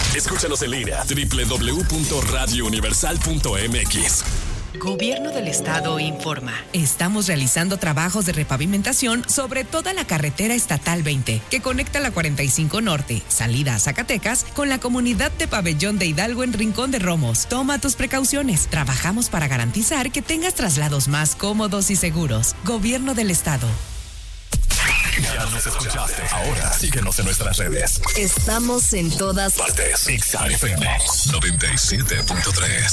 Escúchanos en línea www.radiouniversal.mx. Gobierno del Estado informa. Estamos realizando trabajos de repavimentación sobre toda la carretera estatal 20, que conecta la 45 Norte, salida a Zacatecas, con la comunidad de Pabellón de Hidalgo en Rincón de Romos. Toma tus precauciones. Trabajamos para garantizar que tengas traslados más cómodos y seguros. Gobierno del Estado. Ya nos escuchaste. Ahora síguenos en nuestras redes. Estamos en todas partes. XFM 97.3.